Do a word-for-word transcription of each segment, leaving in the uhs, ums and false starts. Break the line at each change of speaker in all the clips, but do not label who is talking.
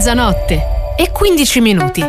mezzanotte e quindici minuti.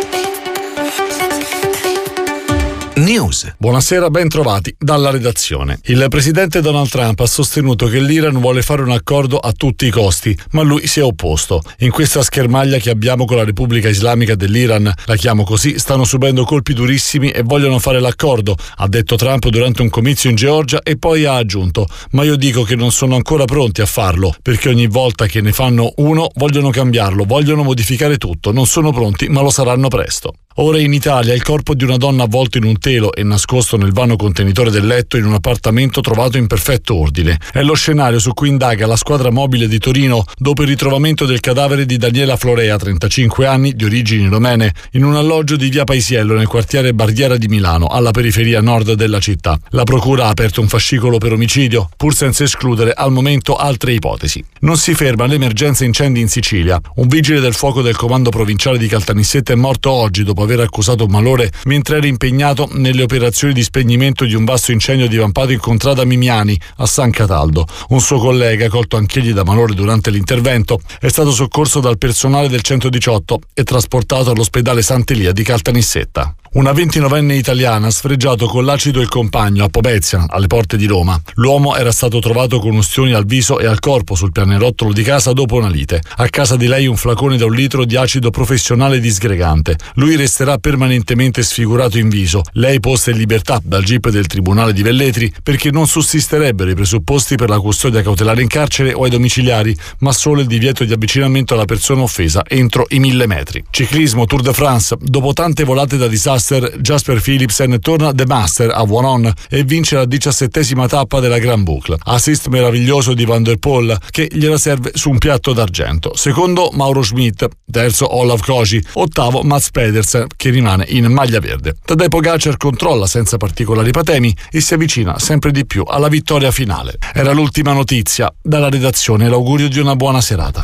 News. Buonasera, ben trovati dalla redazione. Il presidente Donald Trump ha sostenuto che l'Iran vuole fare un accordo a tutti i costi, ma lui si è opposto. In questa schermaglia che abbiamo con la Repubblica Islamica dell'Iran, la chiamo così, stanno subendo colpi durissimi e vogliono fare l'accordo, ha detto Trump durante un comizio in Georgia, e poi ha aggiunto: ma io dico che non sono ancora pronti a farlo, perché ogni volta che ne fanno uno vogliono cambiarlo, vogliono modificare tutto, non sono pronti, ma lo saranno presto. Ora in Italia il corpo di una donna avvolto in un telo e nascosto nel vano contenitore del letto in un appartamento trovato in perfetto ordine. È lo scenario su cui indaga la squadra mobile di Torino dopo il ritrovamento del cadavere di Daniela Florea, trentacinque anni, di origini romene, in un alloggio di via Paisiello nel quartiere Barriera di Milano, alla periferia nord della città. La procura ha aperto un fascicolo per omicidio, pur senza escludere al momento altre ipotesi. Non si ferma l'emergenza incendi in Sicilia. Un vigile del fuoco del comando provinciale di Caltanissetta è morto oggi dopo aver accusato un malore mentre era impegnato nelle operazioni di spegnimento di un vasto incendio divampato in contrada Mimiani a San Cataldo. Un suo collega, colto anch'egli da malore durante l'intervento, è stato soccorso dal personale del centodiciotto e trasportato all'ospedale Sant'Elia di Caltanissetta. Una ventinovenne italiana ha sfregiato con l'acido il compagno a Popezia, alle porte di Roma. L'uomo era stato trovato con ustioni al viso e al corpo sul pianerottolo di casa dopo una lite. A casa di lei un flacone da un litro di acido professionale disgregante. Lui resterà permanentemente sfigurato in viso. Lei posta in libertà dal G I P del Tribunale di Velletri perché non sussisterebbero i presupposti per la custodia cautelare in carcere o ai domiciliari, ma solo il divieto di avvicinamento alla persona offesa entro i mille metri. Ciclismo, Tour de France. Dopo tante volate da disastro, Jasper Philipsen torna The Master a Voron e vince la diciassettesima tappa della Grand Boucle. Assist meraviglioso di Van der Poel che gliela serve su un piatto d'argento. Secondo Mauro Schmidt, terzo Olav Koji, ottavo Mats Pedersen che rimane in maglia verde. Tadej Pogacar controlla senza particolari patemi e si avvicina sempre di più alla vittoria finale. Era l'ultima notizia. Dalla redazione l'augurio di una buona serata.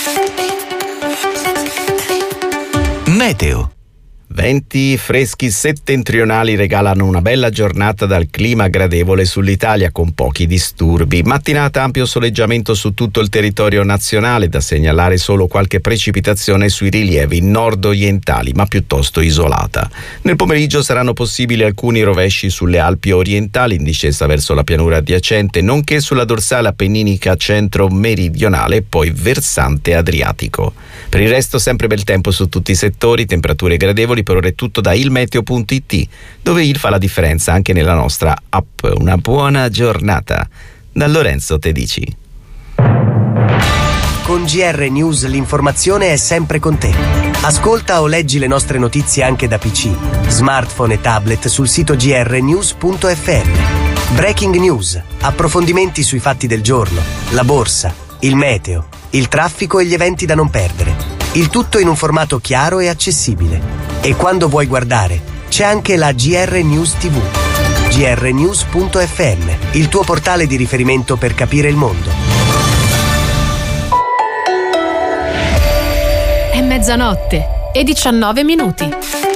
Meteo. Venti freschi settentrionali regalano una bella giornata dal clima gradevole sull'Italia con pochi disturbi. Mattinata ampio soleggiamento su tutto il territorio nazionale, da segnalare solo qualche precipitazione sui rilievi nord-orientali, ma piuttosto isolata. Nel pomeriggio saranno possibili alcuni rovesci sulle Alpi orientali in discesa verso la pianura adiacente, nonché sulla dorsale appenninica centro-meridionale e poi versante adriatico. Per il resto sempre bel tempo su tutti i settori, temperature gradevoli. Per ora è tutto da ilmeteo punto it, dove il fa la differenza anche nella nostra app. Una buona giornata da Lorenzo Tedici.
Con G R News l'informazione è sempre con te. Ascolta o leggi le nostre notizie anche da P C, smartphone e tablet sul sito g r news punto f m. Breaking news, approfondimenti sui fatti del giorno, la borsa, il meteo, il traffico e gli eventi da non perdere. Il tutto in un formato chiaro e accessibile. E quando vuoi guardare, c'è anche la G R News ti vu. g r news punto f m, il tuo portale di riferimento per capire il mondo.
È mezzanotte e diciannove minuti.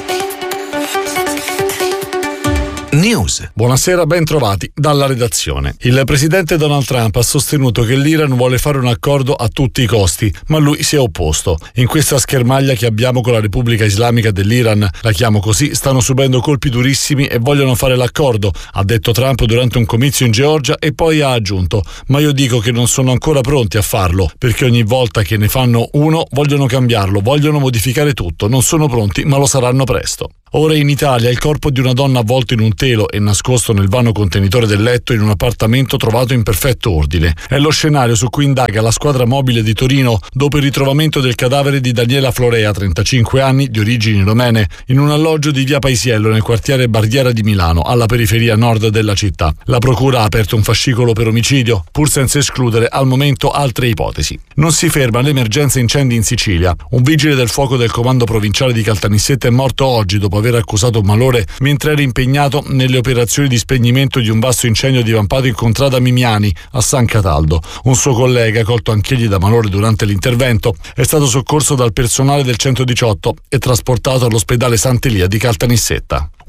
News. Buonasera, ben trovati dalla redazione. Il presidente Donald Trump ha sostenuto che l'Iran vuole fare un accordo a tutti i costi, ma lui si è opposto. In questa schermaglia che abbiamo con la Repubblica Islamica dell'Iran, la chiamo così, stanno subendo colpi durissimi e vogliono fare l'accordo, ha detto Trump durante un comizio in Georgia, e poi ha aggiunto: ma io dico che non sono ancora pronti a farlo, perché ogni volta che ne fanno uno vogliono cambiarlo, vogliono modificare tutto, non sono pronti, ma lo saranno presto. Ora in Italia il corpo di una donna avvolto in un telo e nascosto nel vano contenitore del letto in un appartamento trovato in perfetto ordine. È lo scenario su cui indaga la squadra mobile di Torino dopo il ritrovamento del cadavere di Daniela Florea, trentacinque anni, di origini romene, in un alloggio di via Paisiello nel quartiere Barriera di Milano, alla periferia nord della città. La procura ha aperto un fascicolo per omicidio, pur senza escludere al momento altre ipotesi. Non si ferma l'emergenza incendi in Sicilia. Un vigile del fuoco del comando provinciale di Caltanissetta è morto oggi dopo aver accusato un malore mentre era impegnato nelle operazioni di spegnimento di un vasto incendio divampato in contrada Mimiani a San Cataldo. Un suo collega, colto anch'egli da malore durante l'intervento, è stato soccorso dal personale del centodiciotto e trasportato all'ospedale Sant'Elia di Caltanissetta.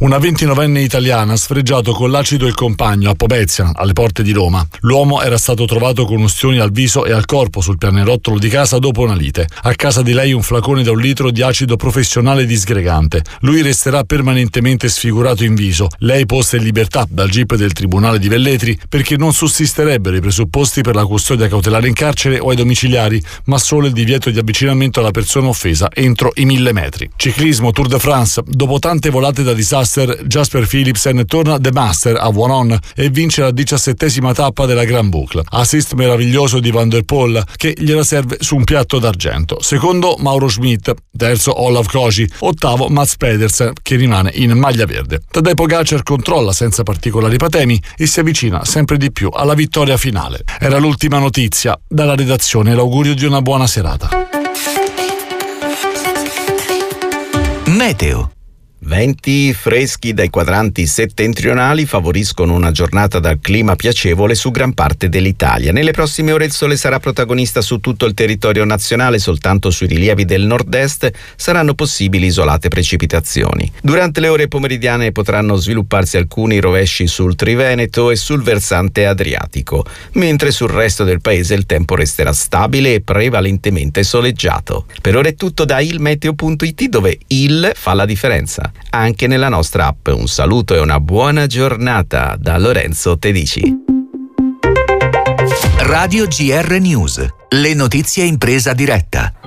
Una ventinovenne italiana ha sfregiato con l'acido il compagno a Popezia, alle porte di Roma. L'uomo era stato trovato con ustioni al viso e al corpo sul pianerottolo di casa dopo una lite. A casa di lei un flacone da un litro di acido professionale disgregante. Lui resterà permanentemente sfigurato in viso. Lei posta in libertà dal gip del Tribunale di Velletri perché non sussisterebbero i presupposti per la custodia cautelare in carcere o ai domiciliari, ma solo il divieto di avvicinamento alla persona offesa entro i mille metri. Ciclismo Tour de France. Dopo tante volate da disastro, Jasper Philipsen torna The Master a One e vince la diciassettesima tappa della Grand Boucle. Assist meraviglioso di Van der Poel che gliela serve su un piatto d'argento. Secondo Mauro Schmidt, terzo Olav Kogi, ottavo Mats Pedersen che rimane in maglia verde. Tadej Pogacar controlla senza particolari patemi e si avvicina sempre di più alla vittoria finale. Era l'ultima notizia. Dalla redazione l'augurio di una buona serata.
Meteo. Venti freschi dai quadranti settentrionali favoriscono una giornata dal clima piacevole su gran parte dell'Italia. Nelle prossime ore il sole sarà protagonista su tutto il territorio nazionale, soltanto sui rilievi del nord-est saranno possibili isolate precipitazioni. Durante le ore pomeridiane potranno svilupparsi alcuni rovesci sul Triveneto e sul versante adriatico, mentre sul resto del paese il tempo resterà stabile e prevalentemente soleggiato. Per ora è tutto da il meteo punto it, dove il fa la differenza anche nella nostra app. Un saluto e una buona giornata da Lorenzo Tedici.
Radio G R News, le notizie in presa diretta.